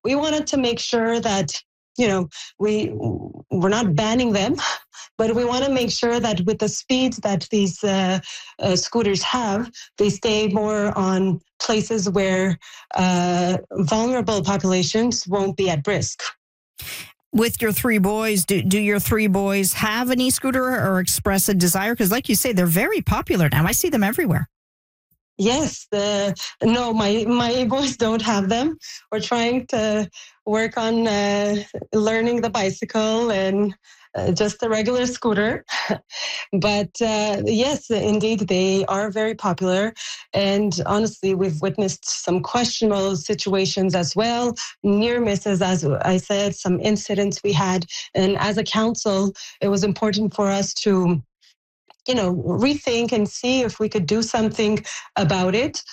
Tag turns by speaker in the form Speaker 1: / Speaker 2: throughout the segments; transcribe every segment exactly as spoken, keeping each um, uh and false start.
Speaker 1: we wanted to make sure that, you know, we, we're not banning them, but we want to make sure that with the speeds that these uh, uh, scooters have, they stay more on places where uh, vulnerable populations won't be at risk.
Speaker 2: With your three boys, do, do your three boys have an e-scooter or express a desire? Because like you say, they're very popular now. I see them everywhere.
Speaker 1: Yes. The, no, my, my boys don't have them. We're trying to work on uh, learning the bicycle and uh, just a regular scooter. But uh, yes, indeed, they are very popular. And honestly, we've witnessed some questionable situations as well, near misses, as I said, some incidents we had. And as a council, it was important for us to, you know, rethink and see if we could do something about it.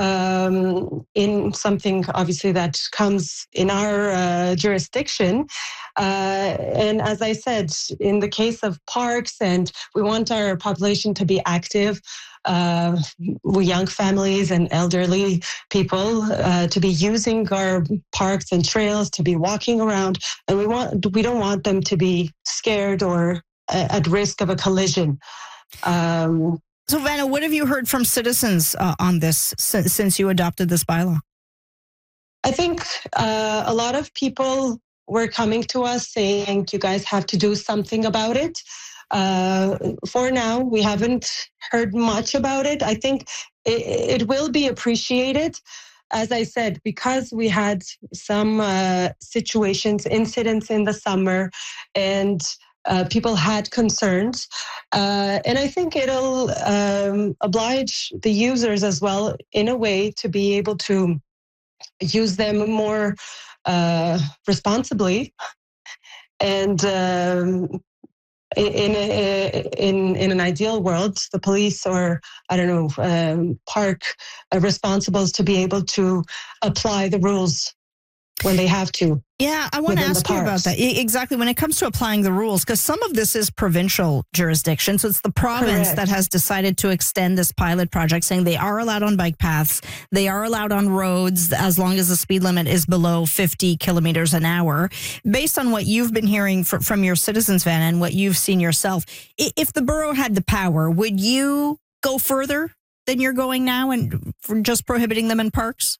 Speaker 1: Um, in something obviously that comes in our uh, jurisdiction. Uh, and as I said, in the case of parks, and we want our population to be active, uh, we young families and elderly people uh, to be using our parks and trails, to be walking around, and we want we don't want them to be scared or uh, at risk of a collision. Um,
Speaker 2: So, Vanna, what have you heard from citizens uh, on this since, since you adopted this bylaw?
Speaker 1: I think uh, a lot of people were coming to us saying, you guys have to do something about it. Uh, for now, we haven't heard much about it. I think it, it will be appreciated. As I said, because we had some uh, situations, incidents in the summer, and Uh, people had concerns. Uh, and I think it'll um, oblige the users as well in a way to be able to use them more uh, responsibly. And um, in, a, in in an ideal world, the police or, I don't know, um, park uh, responsibles to be able to apply the rules when they have to.
Speaker 2: Yeah, I want to ask you about that. Exactly. When it comes to applying the rules, because some of this is provincial jurisdiction. So it's the province
Speaker 1: Correct.
Speaker 2: that has decided to extend this pilot project, saying they are allowed on bike paths. They are allowed on roads as long as the speed limit is below fifty kilometers an hour. Based on what you've been hearing for, from your citizens, Van, and what you've seen yourself, if the borough had the power, would you go further than you're going now and for just prohibiting them in parks?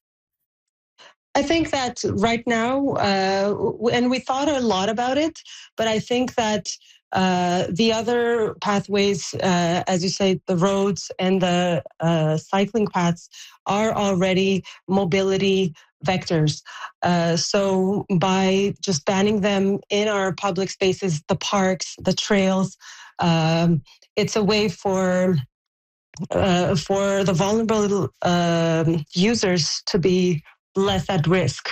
Speaker 1: I think that right now, uh, and we thought a lot about it, but I think that uh, the other pathways, uh, as you say, the roads and the uh, cycling paths are already mobility vectors. Uh, so by just banning them in our public spaces, the parks, the trails, um, it's a way for uh, for the vulnerable uh, users to be less at risk,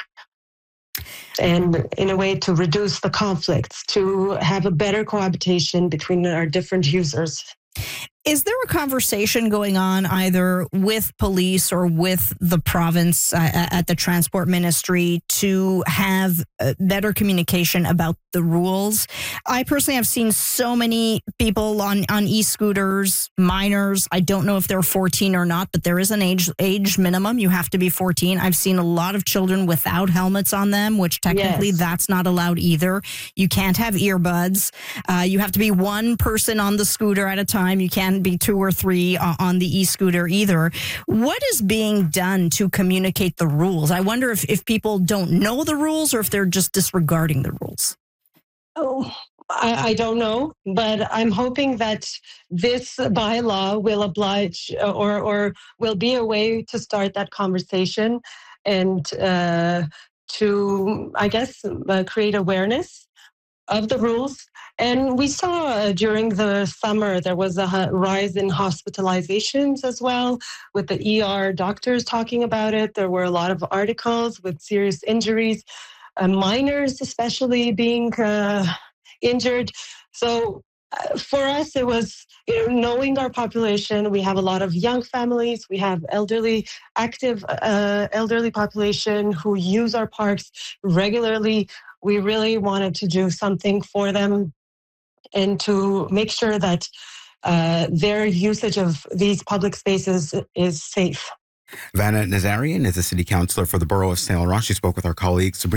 Speaker 1: and in a way to reduce the conflicts, to have a better cohabitation between our different users.
Speaker 2: Is there a conversation going on either with police or with the province uh, at the transport ministry to have uh, better communication about the rules? I personally have seen so many people on, on e-scooters, minors. I don't know if they're fourteen or not, but there is an age age minimum. You have to be fourteen. I've seen a lot of children without helmets on them, which technically
Speaker 1: Yes.
Speaker 2: that's not allowed either. You can't have earbuds. Uh, you have to be one person on the scooter at a time. You can't be two or three uh, on the e-scooter either. What is being done to communicate the rules? I wonder if, if people don't know the rules or if they're just disregarding the rules.
Speaker 1: Oh, I, I don't know, but I'm hoping that this bylaw will oblige or, or will be a way to start that conversation and uh, to, I guess, uh, create awareness of the rules. And we saw uh, during the summer, there was a h- rise in hospitalizations as well, with the E R doctors talking about it. There were a lot of articles with serious injuries, uh, minors especially being uh, injured. So uh, for us, it was, you know, knowing our population. We have a lot of young families. We have elderly, active uh, elderly population who use our parks regularly. We really wanted to do something for them and to make sure that uh, their usage of these public spaces is safe.
Speaker 3: Vanna Nazarian is a city councillor for the borough of Saint Laurent. She spoke with our colleague Sabrina